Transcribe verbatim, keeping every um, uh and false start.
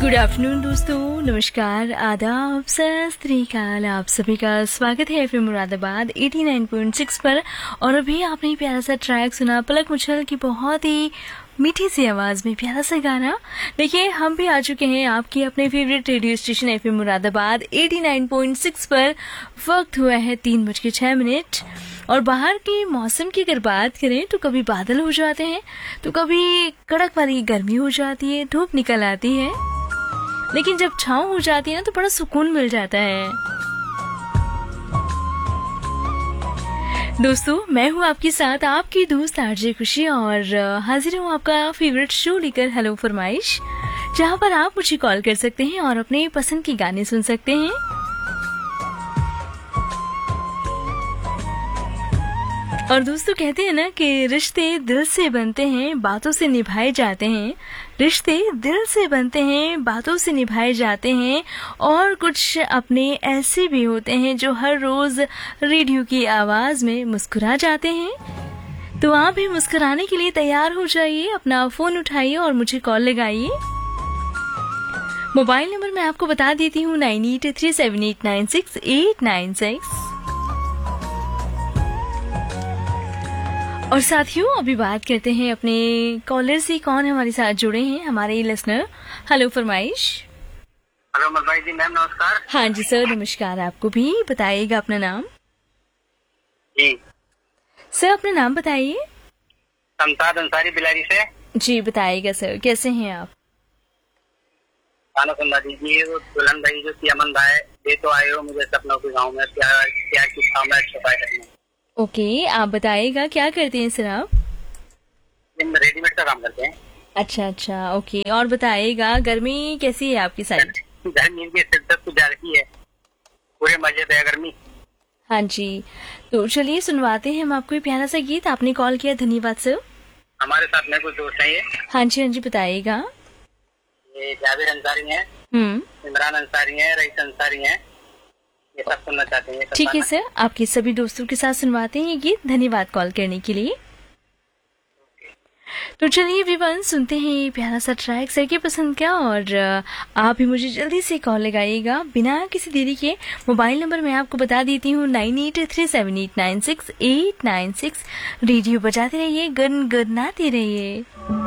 Good afternoon दोस्तों, नमस्कार, आदाब, सत श्री अकाल। आप सभी का स्वागत है FM Moradabad eighty nine point six पर। और अभी आपने प्यारा सा ट्रैक सुना, पलक मुछल की बहुत ही मीठी सी आवाज में प्यारा सा गाना। देखिए, हम भी आ चुके हैं आपकी अपने favourite radio station FM Moradabad eighty nine point six पर। वक्त हुआ है तीन बज के छह मिनट और बाहर के मौसम की अगर बात करें तो कभी बादल हो जाते हैं तो कभी कड़क वाली गर्मी हो जाती है, धूप निकल आती है, लेकिन जब छाँव हो जाती है ना तो बड़ा सुकून मिल जाता है। दोस्तों, मैं हूँ आपके साथ आपकी दोस्त आरजे खुशी और हाजिर हूँ आपका फेवरेट शो लेकर, हेलो फरमाइश, जहाँ पर आप मुझे कॉल कर सकते हैं और अपने पसंद के गाने सुन सकते हैं। और दोस्तों, कहते हैं ना कि रिश्ते दिल से बनते हैं, बातों से निभाए जाते हैं। रिश्ते दिल से बनते हैं, बातों से निभाए जाते हैं। और कुछ अपने ऐसे भी होते हैं जो हर रोज रेडियो की आवाज में मुस्कुरा जाते हैं। तो आप भी मुस्कुराने के लिए तैयार हो जाइए, अपना फोन उठाइए और मुझे कॉल लगाइए। मोबाइल नंबर मैं आपको बता देती हूँ, nine eight three seven eight nine six eight nine six. और साथियों, अभी बात करते हैं अपने कॉलर से। कौन हमारे साथ जुड़े हैं? हमारे लिसनर। हेलो फरमाइश। हेलो मलबाई जी, मैम नमस्कार। हाँ जी सर, नमस्कार। आपको भी बताइएगा अपना नाम। जी सर, अपना नाम बताइए। शमशाद अंसारी बिलारी से। जी बताइएगा सर, कैसे हैं आप? खाना सुनवा दीजिए। वो दुल्हन भाई जो थी अमन भाई, ये तो आए हो मुझे सपनों के गाँव में, प्यार प्यार की छाव में छुपाए रहने। ओके, आप बताइएगा क्या करते हैं सर आप? रेडीमेड का काम करते हैं। अच्छा अच्छा, ओके। और बताइएगा, गर्मी कैसी है आपकी साइड? गर्मी की शिद्दत कुछ ज्यादा ही है, पूरे मजे पे है गर्मी। हाँ जी, तो चलिए सुनवाते हैं हम आपको प्यारा सा गीत। आपने कॉल किया, धन्यवाद सर। हमारे साथ में कुछ दोस्त हैं। हाँ जी हाँ जी, बताइएगा। ये जावेद अंसारी हैं, हम्म इमरान अंसारी हैं, रईस अंसारी हैं, ये सब सुनना चाहते हैं। ठीक है सर, आपके सभी दोस्तों के साथ सुनवाते हैं ये गीत। धन्यवाद कॉल करने के लिए। तो चलिए एवरीवन, सुनते हैं ये प्यारा सा ट्रैक सर की पसंद का। और आप भी मुझे जल्दी से कॉल लगाइएगा बिना किसी देरी के। मोबाइल नंबर मैं आपको बता देती हूँ, nine eight three seven eight nine six eight nine six. Radio बजाते रहिए, गुनगुनाते रहिए।